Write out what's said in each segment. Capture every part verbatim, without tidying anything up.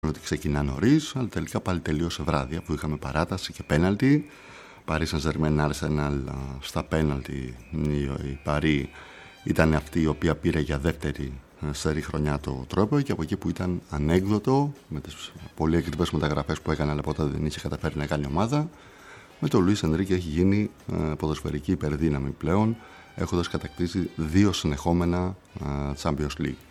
ότι ξεκινά νωρίς, αλλά τελικά πάλι τελείωσε βράδυ, αφού είχαμε παράταση και πέναλτι. Paris Saint-Germain Arsenal στα πέναλτι. Η Paris ήταν αυτή η οποία πήρε για δεύτερη σερί χρονιά το τρόπο, και από εκεί που ήταν ανέκδοτο με τις πολύ ακριβές μεταγραφές που έκανε, αλλά ποτέ δεν είχε καταφέρει να κάνει ομάδα, με τον Λουίς Ενρίκε έχει γίνει ποδοσφαιρική υπερδύναμη πλέον, έχοντας κατακτήσει δύο συνεχόμενα Champions League.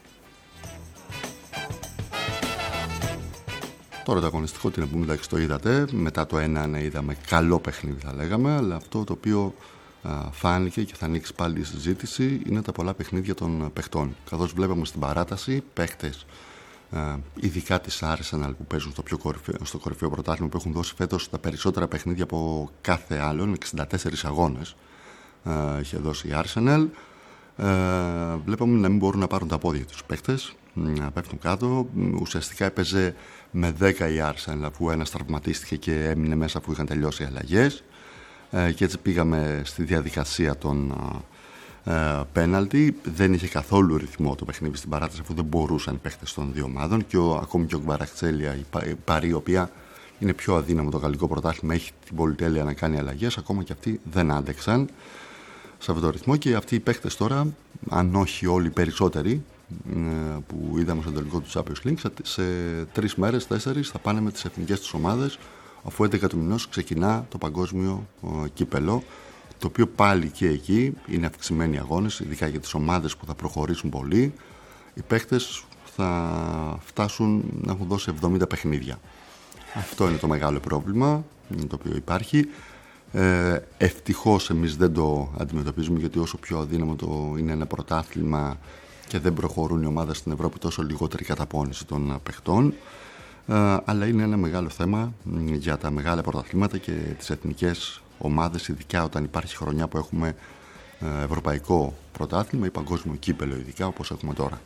Τώρα το αγωνιστικό, την πούμε, εντάξει, το είδατε. Μετά το ένα ένα είδαμε καλό παιχνίδι, θα λέγαμε, αλλά αυτό το οποίο α, φάνηκε και θα ανοίξει πάλι η συζήτηση είναι τα πολλά παιχνίδια των παιχτών. Καθώς βλέπαμε στην παράταση παίχτες, α, ειδικά της Arsenal που παίζουν στο, πιο κορυφαίο, στο κορυφαίο πρωτάθλημα, που έχουν δώσει φέτος τα περισσότερα παιχνίδια από κάθε άλλον, εξήντα τέσσερις αγώνες α, είχε δώσει η Arsenal. Ε, βλέπαμε να μην μπορούν να πάρουν τα πόδια τους παίχτες, να πέφτουν κάτω. Ουσιαστικά έπαιζε με δέκα η Arsenal, αφού ένας τραυματίστηκε και έμεινε μέσα αφού είχαν τελειώσει οι αλλαγές, ε, και έτσι πήγαμε στη διαδικασία των ε, πέναλτι. Δεν είχε καθόλου ρυθμό το παιχνίδι στην παράταση, αφού δεν μπορούσαν οι παίχτες των δύο ομάδων, και ο, ακόμη και ο Γκβαραχτσέλια, η Παρί, η οποία είναι πιο αδύναμο το γαλλικό πρωτάθλημα, έχει την πολυτέλεια να κάνει αλλαγές, ακόμα και αυτοί δεν άντεξαν σε αυτό το ρυθμό. Και αυτοί οι παίχτες τώρα, αν όχι όλοι οι περισσότεροι που είδαμε στο τελικό του Champions League, σε τρεις μέρες, τέσσερις θα πάνε με τις εθνικές τους ομάδες, αφού έντεκα του μηνός ξεκινά το παγκόσμιο ο, κύπελο, το οποίο πάλι και εκεί είναι αυξημένοι αγώνες, ειδικά για τις ομάδες που θα προχωρήσουν πολύ. Οι παίχτες θα φτάσουν να έχουν δώσει εβδομήντα παιχνίδια. Αυτό είναι το μεγάλο πρόβλημα το οποίο υπάρχει. Ε, ευτυχώς εμείς δεν το αντιμετωπίζουμε, γιατί όσο πιο αδύναμο το είναι ένα πρωτάθλημα και δεν προχωρούν οι ομάδες στην Ευρώπη, τόσο λιγότερη καταπώνηση των παιχτών, ε, αλλά είναι ένα μεγάλο θέμα για τα μεγάλα πρωταθλήματα και τις εθνικές ομάδες, ειδικά όταν υπάρχει χρονιά που έχουμε ε, ευρωπαϊκό πρωτάθλημα ή παγκόσμιο κύπελο, ειδικά όπως έχουμε τώρα.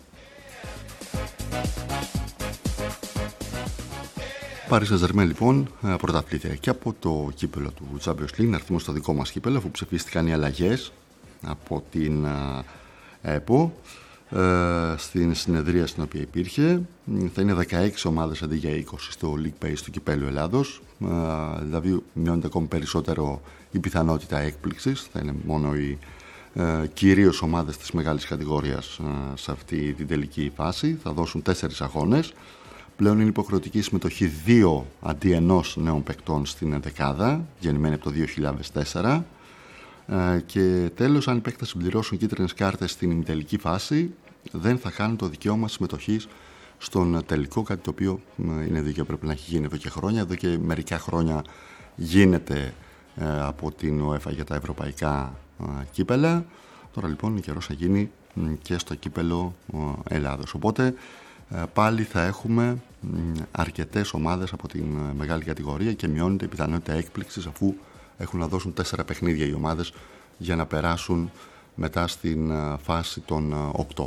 Paris Saint-Germain λοιπόν πρωταθλήτρια και από το κύπελο του Champions League. Να έρθουμε στο δικό μας κύπελο, αφού ψηφίστηκαν οι αλλαγές από την ΕΠΟ ε, στην συνεδρία στην οποία υπήρχε. Θα είναι δεκαέξι ομάδες αντί για είκοσι στο League Pace του κυπέλου Ελλάδος, ε, δηλαδή μειώνεται ακόμη περισσότερο η πιθανότητα έκπληξης. Θα είναι μόνο οι ε, κυρίως ομάδες της μεγάλης κατηγορίας ε, σε αυτή την τελική φάση. Θα δώσουν τέσσερις αγώνες. Πλέον είναι υποχρεωτική συμμετοχή δύο αντί ενός νέων παικτών στην ενδεκάδα, γεννημένοι από το δύο χιλιάδες τέσσερα. Ε, και τέλος, αν οι παίκτες συμπληρώσουν κίτρινες κάρτες στην ημιτελική φάση, δεν θα χάνουν το δικαίωμα συμμετοχής στον τελικό, κάτι το οποίο είναι δίκαιο, πρέπει να έχει γίνει εδώ και χρόνια. Εδώ και μερικά χρόνια γίνεται ε, από την UEFA για τα ευρωπαϊκά ε, κύπελα. Τώρα λοιπόν είναι καιρός να γίνει και στο κύπελο ε, Ελλάδος. Οπότε πάλι θα έχουμε αρκετές ομάδες από την μεγάλη κατηγορία και μειώνεται η πιθανότητα έκπληξης, αφού έχουν να δώσουν τέσσερα παιχνίδια οι ομάδες για να περάσουν μετά στην φάση των οκτώ.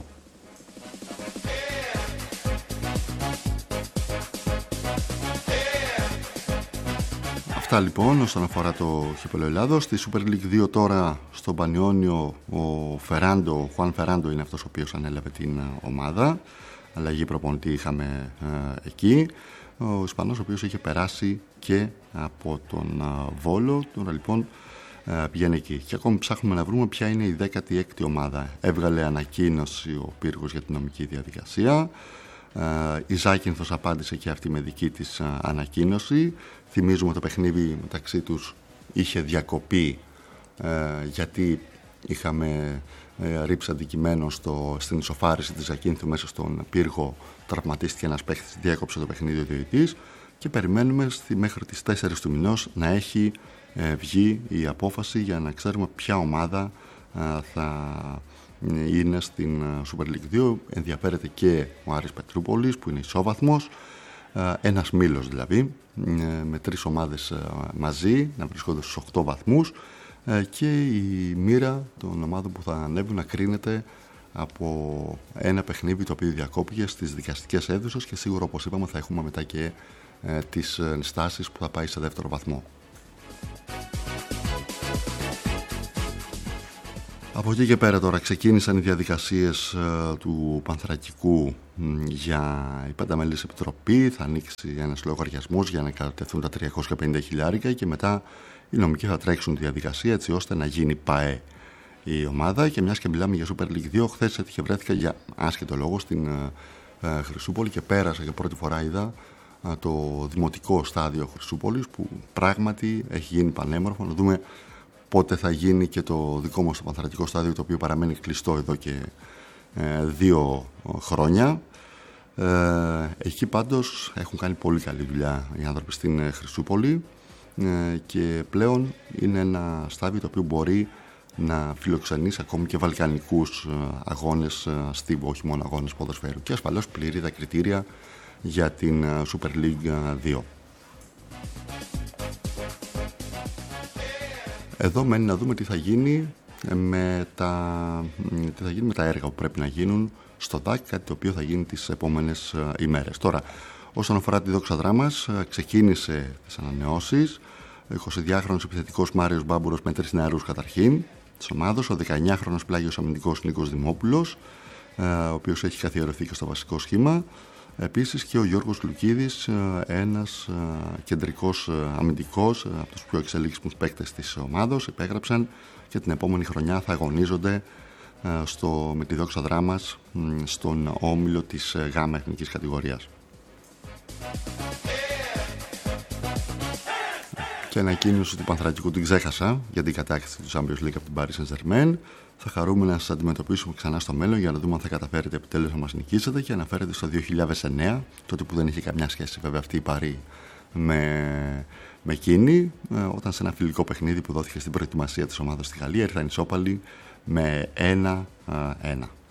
Αυτά λοιπόν όσον αφορά το κύπελλο Ελλάδος. Στη Super League δύο τώρα, στον Πανιόνιο, ο Φεράντο, ο Χουάν Φεράντο είναι αυτός ο οποίος ανέλαβε την ομάδα. Αλλαγή προπονητή είχαμε ε, εκεί. Ο Ισπανός, ο οποίος είχε περάσει και από τον ε, Βόλο. Τώρα λοιπόν ε, πηγαίνει εκεί. Και ακόμη ψάχνουμε να βρούμε ποια είναι η δέκατη έκτη ομάδα. Έβγαλε ανακοίνωση ο Πύργος για την νομική διαδικασία. Ε, η Ζάκυνθος απάντησε και αυτή με δική της ε, ανακοίνωση. Θυμίζουμε το παιχνίδι μεταξύ τους είχε διακοπεί ε, γιατί είχαμε ε, ρίψει αντικειμένο στο, στην ισοφάριση της Ζακίνθου μέσα στον Πύργο. Τραυματίστηκε ένας παίχτης, διέκοψε το παιχνίδι ο διαιτητής και περιμένουμε στη, μέχρι τις τέσσερις του μηνός να έχει ε, βγει η απόφαση για να ξέρουμε ποια ομάδα ε, θα είναι στην Super League δύο. Ενδιαφέρεται και ο Άρης Πετρούπολης που είναι ισόβαθμος, ε, ένας μήλος δηλαδή, ε, με τρεις ομάδες ε, μαζί να βρισκόνται στους οκτώ βαθμούς, ε, και η μοίρα των ομάδων που θα ανέβουν να κρίνεται από ένα παιχνίδι το οποίο διακόπηκε στις δικαστικές αίθουσες και σίγουρα, όπως είπαμε, θα έχουμε μετά και ε, τις ενστάσεις που θα πάει σε δεύτερο βαθμό. Από εκεί και πέρα τώρα ξεκίνησαν οι διαδικασίες uh, του Πανθρακικού μ, για η πενταμελής επιτροπή. Θα ανοίξει ένας λογαριασμός για να κατατεθούν τα τριακόσια πενήντα χιλιάρικα και μετά οι νομικοί θα τρέξουν τη διαδικασία έτσι ώστε να γίνει ΠΑΕ η ομάδα. Και μιας και μιλάμε για Super League δύο, χθες έτυχε βρέθηκα για άσχετο λόγο στην uh, uh, Χρυσούπολη και πέρασα για πρώτη φορά είδα uh, το δημοτικό στάδιο Χρυσούπολης που πράγματι έχει γίνει πανέμορφο. Να δούμε πότε θα γίνει και το δικό μας το Πανθρακικό στάδιο, το οποίο παραμένει κλειστό εδώ και ε, δύο χρόνια. Ε, εκεί πάντως έχουν κάνει πολύ καλή δουλειά οι άνθρωποι στην ε, Χρυσούπολη ε, και πλέον είναι ένα στάδιο το οποίο μπορεί να φιλοξενήσει ακόμη και βαλκανικούς ε, αγώνες ε, στίβου, όχι μόνο αγώνες ποδοσφαίρου, και ασφαλώς πληρεί τα κριτήρια για την ε, Super League δύο. Εδώ μένει να δούμε τι θα γίνει με τα, τι θα γίνει με τα έργα που πρέπει να γίνουν στο ΔΑΚ, κάτι το οποίο θα γίνει τις επόμενες ημέρες. Τώρα, όσον αφορά τη δόξα δράμας, ξεκίνησε τις ανανεώσεις. Ο εικοσιδυάχρονος επιθετικός Μάριος Μπάμπουρος με τρεις νεαρούς καταρχήν της ομάδος, ο δεκαεννιάχρονος πλάγιος αμυντικός Νίκος Δημόπουλος, ο οποίος έχει καθιερωθεί και στο βασικό σχήμα. Επίσης και ο Γιώργος Λουκίδης, ένας κεντρικός αμυντικός από τους πιο εξελίξιμους παίκτες της ομάδος, υπέγραψαν και την επόμενη χρονιά θα αγωνίζονται στο, με τη δόξα δράμας στον όμιλο της ΓΑΜΑ εθνικής κατηγορίας. Και ανακοίνωση του Πανθρακικού την ξέχασα για την κατάκτηση του Champions League από την Paris Saint-Germain. Θα χαρούμε να σας αντιμετωπίσουμε ξανά στο μέλλον για να δούμε αν θα καταφέρετε επιτέλους να μας νικήσετε, και αναφέρετε στο δύο χιλιάδες εννέα, τότε που δεν είχε καμιά σχέση βέβαια αυτή η Παρί με, με εκείνη, όταν σε ένα φιλικό παιχνίδι που δόθηκε στην προετοιμασία της ομάδας στη Γαλλία ήρθαν ισόπαλοι με ένα ένα.